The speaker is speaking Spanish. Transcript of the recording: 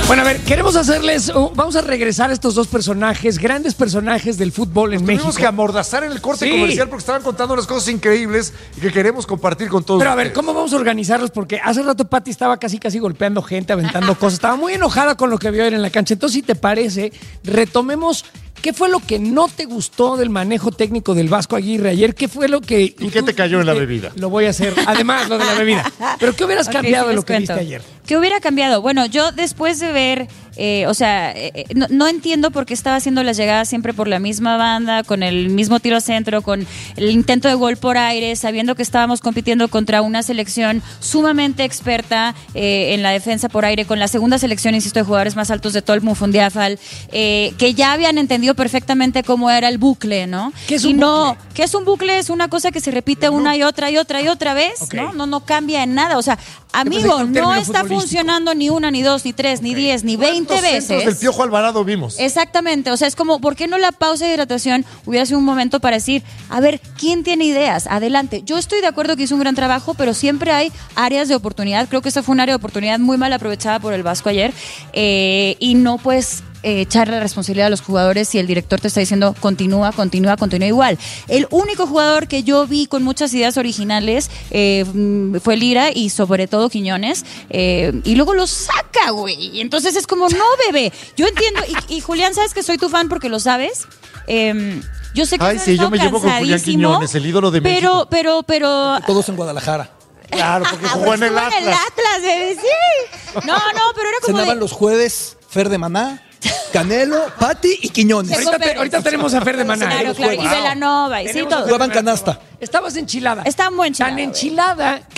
Bueno, a ver, queremos hacerles... vamos a regresar a estos dos personajes, grandes personajes del fútbol en México. Tuvimos que amordazar en el corte comercial porque estaban contando unas cosas increíbles y que queremos compartir con todos. Pero a ver, ¿cómo vamos a organizarlos? Porque hace rato Pati estaba casi golpeando gente, aventando cosas. Estaba muy enojada con lo que vio ayer en la cancha. Entonces, si te parece, retomemos... ¿Qué fue lo que no te gustó del manejo técnico del Vasco Aguirre ayer? ¿Qué fue lo que... ¿Y qué te cayó en la bebida? Lo voy a hacer. Además, lo de la bebida. ¿Pero qué hubieras cambiado de lo que viste ayer? ¿Qué hubiera cambiado? Bueno, yo después de ver... no entiendo por qué estaba haciendo las llegadas siempre por la misma banda, con el mismo tiro a centro, con el intento de gol por aire, sabiendo que estábamos compitiendo contra una selección sumamente experta en la defensa por aire, con la segunda selección, insisto, de jugadores más altos de todo el Mundial, que ya habían entendido perfectamente cómo era el bucle, ¿no? ¿Qué es un bucle? ¿Qué es un bucle? Es una cosa que se repite una y otra vez, okay. No cambia en nada. O sea, amigo, no está funcionando ni una, ni dos, ni tres, ni 10, ni 20 veces. Del Piojo Alvarado vimos. Exactamente, o sea, es como, ¿por qué no la pausa de hidratación hubiera sido un momento para decir, a ver, ¿quién tiene ideas? Adelante. Yo estoy de acuerdo que hizo un gran trabajo, pero siempre hay áreas de oportunidad. Creo que esta fue un área de oportunidad muy mal aprovechada por el Vasco ayer, y no puedes echarle la responsabilidad a los jugadores si el director te está diciendo continúa igual. El único jugador que yo vi con muchas ideas originales fue Lira y sobre todo Quiñones, y luego lo saca, güey. Entonces es como, no, bebé. Yo entiendo, y Julián, sabes que soy tu fan porque lo sabes. Yo sé que ay, sí, yo me llevo con Julián Quiñones, el ídolo de México. Pero todos en Guadalajara. Claro, porque jugó en el Atlas. En el Atlas, bebé, sí. No, pero era como cenaban los jueves Fer de Maná, Canelo, Pati y Quiñones. Ahorita tenemos a Fer de Maná. Claro. Y Belanova, y sí, todo. Jugaban canasta. Estabas enchilada. Estaba muy enchilada. Tan enchilada